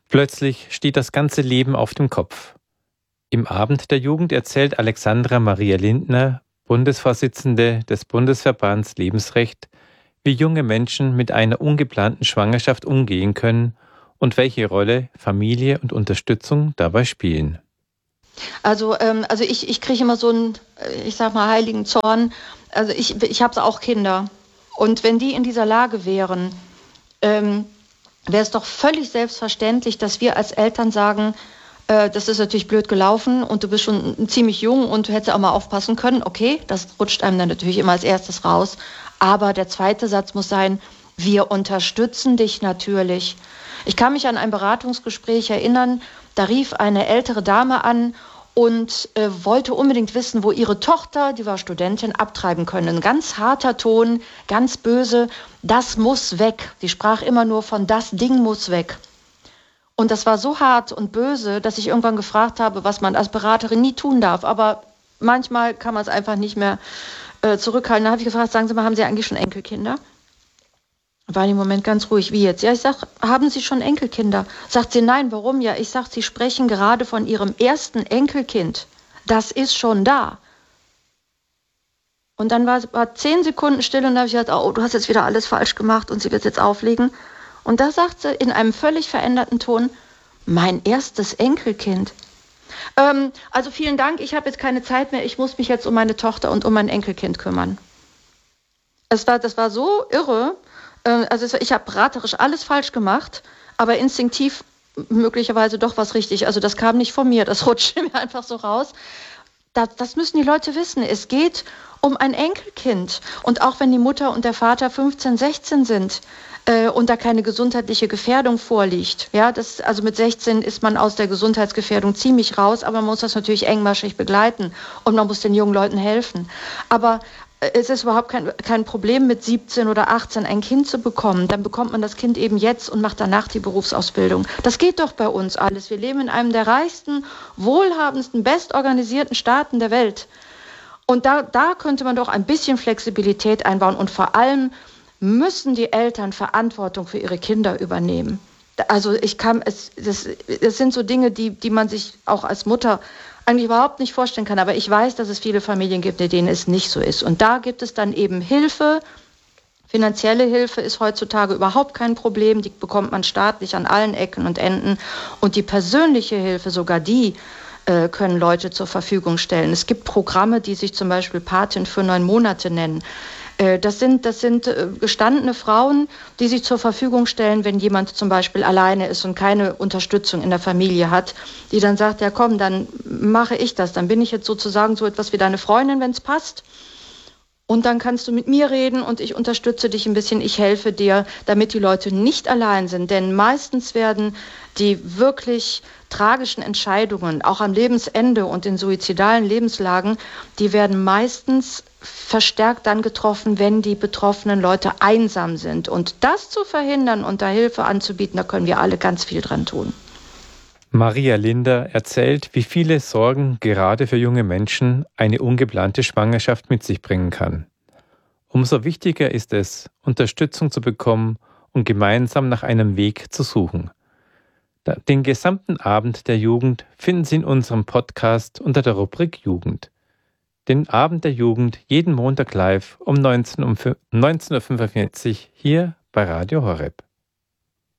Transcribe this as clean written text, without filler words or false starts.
Plötzlich steht das ganze Leben auf dem Kopf. Im Abend der Jugend erzählt Alexandra Maria Lindner, Bundesvorsitzende des Bundesverbands Lebensrecht, wie junge Menschen mit einer ungeplanten Schwangerschaft umgehen können und welche Rolle Familie und Unterstützung dabei spielen. Also ich kriege immer so einen, ich sag mal, heiligen Zorn. Also ich habe auch Kinder. Und wenn die in dieser Lage wären, wäre es doch völlig selbstverständlich, dass wir als Eltern sagen, das ist natürlich blöd gelaufen und du bist schon ziemlich jung und du hättest auch mal aufpassen können. Okay, das rutscht einem dann natürlich immer als erstes raus. Aber der zweite Satz muss sein, wir unterstützen dich natürlich. Ich kann mich an ein Beratungsgespräch erinnern, da rief eine ältere Dame an und wollte unbedingt wissen, wo ihre Tochter, die war Studentin, abtreiben können. Ein ganz harter Ton, ganz böse, das muss weg. Die sprach immer nur von das Ding muss weg. Und das war so hart und böse, dass ich irgendwann gefragt habe, was man als Beraterin nie tun darf. Aber manchmal kann man es einfach nicht mehr zurückhalten. Da habe ich gefragt, sagen Sie mal, haben Sie eigentlich schon Enkelkinder? War im Moment ganz ruhig. Wie jetzt? Ja, ich sag, haben Sie schon Enkelkinder? Sagt sie, nein, warum? Ja, ich sag, Sie sprechen gerade von Ihrem ersten Enkelkind. Das ist schon da. Und dann war 10 Sekunden still und da habe ich gesagt, oh, du hast jetzt wieder alles falsch gemacht und sie wird jetzt auflegen. Und da sagt sie in einem völlig veränderten Ton, mein erstes Enkelkind. Also vielen Dank, ich habe jetzt keine Zeit mehr, ich muss mich jetzt um meine Tochter und um mein Enkelkind kümmern. Das war so irre. Also ich habe beraterisch alles falsch gemacht, aber instinktiv möglicherweise doch was richtig. Also das kam nicht von mir, das rutschte mir einfach so raus. Das müssen die Leute wissen. Es geht um ein Enkelkind. Und auch wenn die Mutter und der Vater 15, 16 sind und da keine gesundheitliche Gefährdung vorliegt, ja, also mit 16 ist man aus der Gesundheitsgefährdung ziemlich raus, aber man muss das natürlich engmaschig begleiten und man muss den jungen Leuten helfen. Aber es ist überhaupt kein Problem, mit 17 oder 18 ein Kind zu bekommen. Dann bekommt man das Kind eben jetzt und macht danach die Berufsausbildung. Das geht doch bei uns alles. Wir leben in einem der reichsten, wohlhabendsten, bestorganisierten Staaten der Welt. Und da könnte man doch ein bisschen Flexibilität einbauen. Und vor allem müssen die Eltern Verantwortung für ihre Kinder übernehmen. Also das sind so Dinge, die man sich auch als Mutter eigentlich überhaupt nicht vorstellen kann. Aber ich weiß, dass es viele Familien gibt, in denen es nicht so ist. Und da gibt es dann eben Hilfe. Finanzielle Hilfe ist heutzutage überhaupt kein Problem. Die bekommt man staatlich an allen Ecken und Enden. Und die persönliche Hilfe, sogar die können Leute zur Verfügung stellen. Es gibt Programme, die sich zum Beispiel Patin für 9 Monate nennen. Das sind gestandene Frauen, die sich zur Verfügung stellen, wenn jemand zum Beispiel alleine ist und keine Unterstützung in der Familie hat, die dann sagt, ja komm, dann mache ich das. Dann bin ich jetzt sozusagen so etwas wie deine Freundin, wenn es passt. Und dann kannst du mit mir reden und ich unterstütze dich ein bisschen, ich helfe dir, damit die Leute nicht allein sind. Denn meistens werden die wirklich tragischen Entscheidungen, auch am Lebensende und in suizidalen Lebenslagen, die werden meistens verstärkt dann getroffen, wenn die betroffenen Leute einsam sind. Und das zu verhindern und da Hilfe anzubieten, da können wir alle ganz viel dran tun. Maria Lindner erzählt, wie viele Sorgen gerade für junge Menschen eine ungeplante Schwangerschaft mit sich bringen kann. Umso wichtiger ist es, Unterstützung zu bekommen und gemeinsam nach einem Weg zu suchen. Den gesamten Abend der Jugend finden Sie in unserem Podcast unter der Rubrik Jugend. Den Abend der Jugend jeden Montag live um 19:45 Uhr hier bei Radio Horeb.